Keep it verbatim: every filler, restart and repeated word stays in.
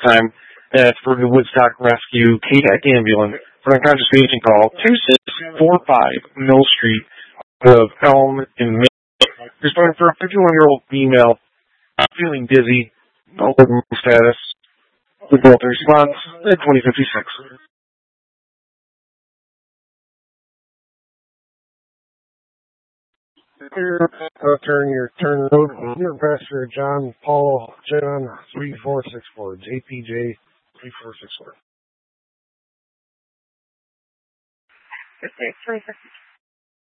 time uh, for the Woodstock Rescue K D A C ambulance for an unconscious patient call two six four five Mill Street of Elm in May. Responding for a fifty-one-year-old female feeling dizzy, no status. The Delta response at twenty fifty-six. Here, I'll turn your turn it over to your pastor, John Paul John three four six four J P J three four six four. Okay, three fifty.